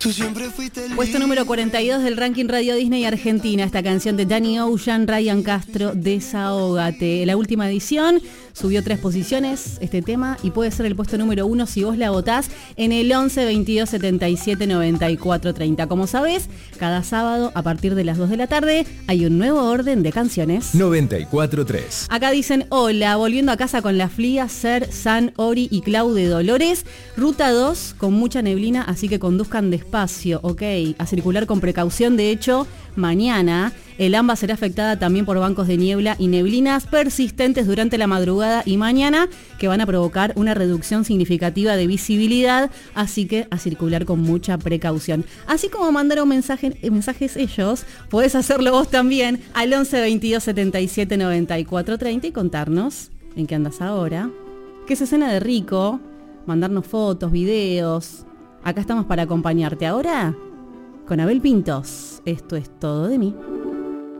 Puesto número 42 del ranking Radio Disney Argentina, esta canción de Danny Ocean, Ryan Castro, Desahógate. La última edición subió 3 posiciones este tema y puede ser el puesto número 1 si vos la votás en el 11 22 77 94 30. Como sabés, cada sábado a partir de las 2 de la tarde hay un nuevo orden de canciones. 94.3. Acá dicen, hola, volviendo a casa con la Flia, Ser, San, Ori y Clau de Dolores. Ruta 2 con mucha neblina, así que conduzcan despacio, ok, a circular con precaución. De hecho, mañana el AMBA será afectada también por bancos de niebla y neblinas persistentes durante la madrugada y mañana, que van a provocar una reducción significativa de visibilidad, así que a circular con mucha precaución. Así como mandaron mensajes ellos, podés hacerlo vos también al 11 22 77 94 30 y contarnos en qué andas ahora, qué se cena de rico, mandarnos fotos, videos. Acá estamos para acompañarte ahora con Abel Pintos. Esto es todo de mí.